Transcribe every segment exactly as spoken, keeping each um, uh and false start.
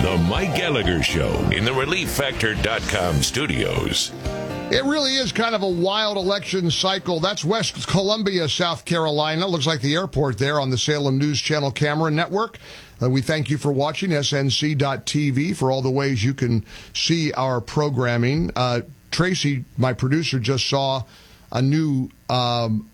The Mike Gallagher Show in the relief factor dot com studios. It really is kind of a wild election cycle. That's West Columbia, South Carolina. Looks like the airport there on the Salem News Channel camera network. Uh, we thank you for watching S N C dot T V for all the ways you can see our programming. Uh, Tracy, my producer, just saw a new um,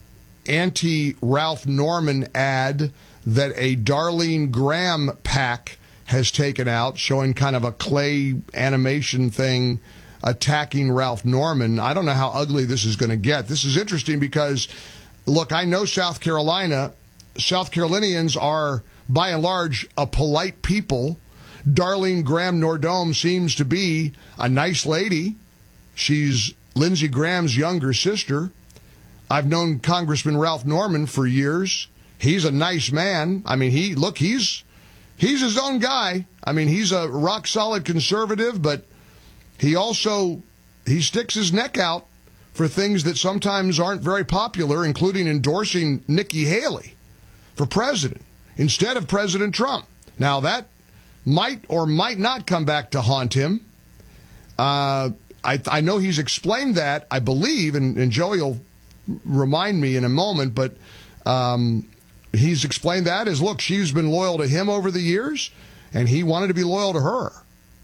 anti-Ralph Norman ad that a Darlene Graham PAC has taken out, showing kind of a clay animation thing attacking Ralph Norman. I don't know how ugly this is going to get. This is interesting because, look, I know South Carolina. South Carolinians are, by and large, a polite people. Darlene Graham Nordome seems to be a nice lady. She's Lindsey Graham's younger sister. I've known Congressman Ralph Norman for years. He's a nice man. I mean, he look, he's he's his own guy. I mean, he's a rock-solid conservative, but he also, he sticks his neck out for things that sometimes aren't very popular, including endorsing Nikki Haley for president instead of President Trump. Now, that might or might not come back to haunt him. Uh, I, I know he's explained that, I believe, and, and Joey will remind me in a moment, but um, he's explained that as, look, she's been loyal to him over the years, and he wanted to be loyal to her.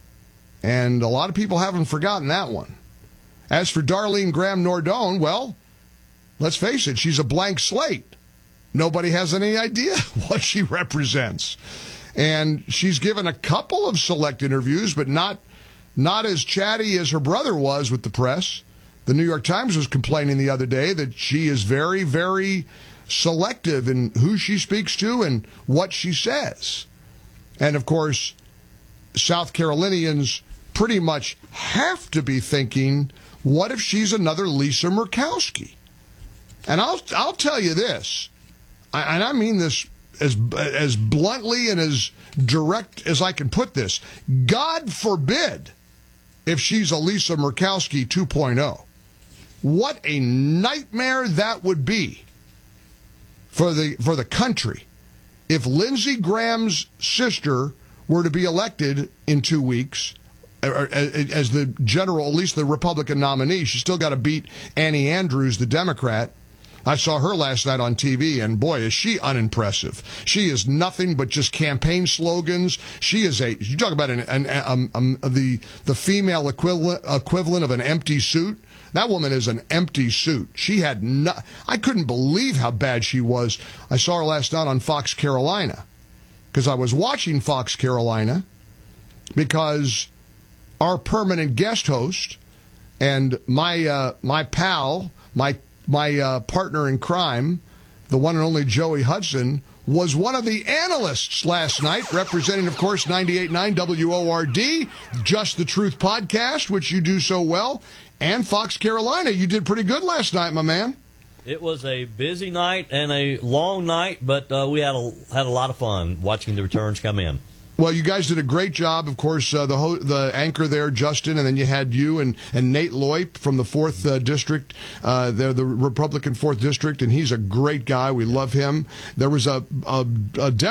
And a lot of people haven't forgotten that one. As for Darlene Graham Nordome, well, let's face it, she's a blank slate. Nobody has any idea what she represents. And she's given a couple of select interviews, but not not as chatty as her brother was with the press. The New York Times was complaining the other day that she is very, very selective in who she speaks to and what she says. And, of course, South Carolinians pretty much have to be thinking, what if she's another Lisa Murkowski? And I'll I'll tell you this, I, and I mean this as as bluntly and as direct as I can put this. God forbid if she's a Lisa Murkowski two point oh. What a nightmare that would be for the for the country if Lindsey Graham's sister were to be elected in two weeks as the general, at least the Republican nominee. She's still got to beat Annie Andrews, the Democrat. I saw her last night on T V, and boy, is she unimpressive. She is nothing but just campaign slogans. She is a, you talk about an, an, um, um, the, the female equivalent, equivalent of an empty suit. That woman is an empty suit. She had no, I couldn't believe how bad she was. I saw her last night on Fox Carolina because I was watching Fox Carolina because our permanent guest host and my uh, my pal, my my uh, partner in crime, the one and only Joey Hudson, was one of the analysts last night, representing, of course, ninety-eight point nine W O R D, Just the Truth podcast, which you do so well, and Fox Carolina. You did pretty good last night, my man. It was a busy night and a long night, but uh, we had a, had a lot of fun watching the returns come in. Well, you guys did a great job. Of course, uh, the ho- the anchor there, Justin, and then you had you and, and Nate Loip from the fourth uh, District, uh, the, the Republican fourth District, and he's a great guy. We love him. There was a, a, a